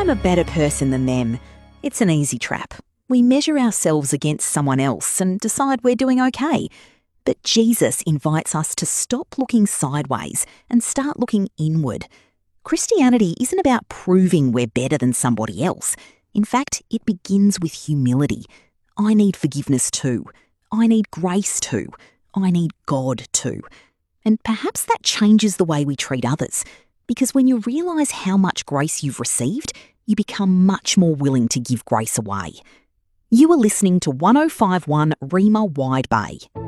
I'm a better person than them. It's an easy trap. We measure ourselves against someone else and decide we're doing okay. But Jesus invites us to stop looking sideways and start looking inward. Christianity isn't about proving we're better than somebody else. In fact, it begins with humility. I need forgiveness too. I need grace too. I need God too. And perhaps that changes the way we treat others, because when you realise how much grace you've received, you become much more willing to give grace away. You are listening to 1051 Rima Wide Bay.